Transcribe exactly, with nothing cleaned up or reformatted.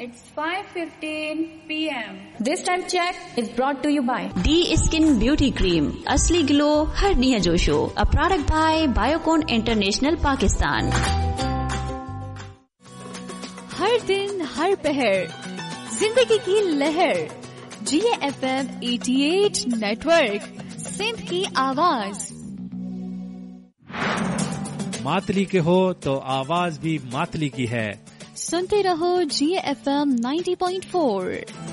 It's five fifteen p m This time check is brought to you by D Skin Beauty Cream. असली glow हर निया जोशो. A product by Biocon International Pakistan. हर दिन हर पहर जिंदगी की लहर. जी F M अठासी network, Sindh की आवाज. मातली के हो तो आवाज भी मातली की है. सुनते रहो जी एफ एम नब्बे पॉइंट चार.